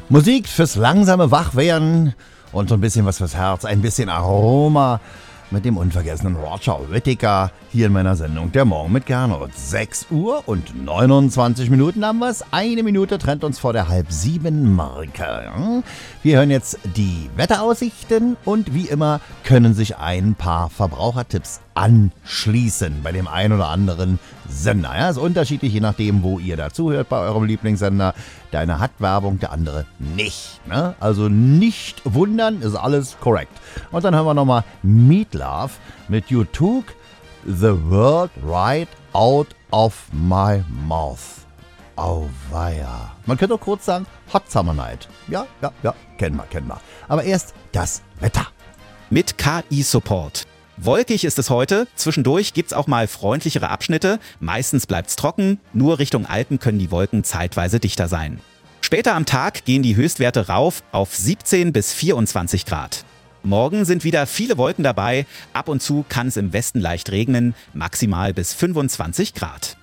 Musik fürs langsame Wachwerden und so ein bisschen was fürs Herz, ein bisschen Aroma mit dem unvergessenen Roger Whittaker hier in meiner Sendung Der Morgen mit Gernot. 6 Uhr und 29 Minuten haben wir es. Eine Minute trennt uns vor der 6:30-Marke. Wir hören jetzt die Wetteraussichten und wie immer können sich ein paar Verbrauchertipps anschließen bei dem einen oder anderen Sender. Ja, ist unterschiedlich, je nachdem, wo ihr dazu hört bei eurem Lieblingssender. Der eine hat Werbung, der andere nicht. Ne? Also nicht wundern, ist alles korrekt. Und dann hören wir nochmal Meatloaf mit You Took the Word Right Out of My Mouth. Auweia. Man könnte auch kurz sagen, Hot Summer Night. Ja, kennen wir. Aber erst das Wetter. Mit KI-Support. Wolkig ist es heute, zwischendurch gibt's auch mal freundlichere Abschnitte, meistens bleibt's trocken, nur Richtung Alpen können die Wolken zeitweise dichter sein. Später am Tag gehen die Höchstwerte rauf auf 17 bis 24 Grad. Morgen sind wieder viele Wolken dabei, ab und zu kann es im Westen leicht regnen, maximal bis 25 Grad.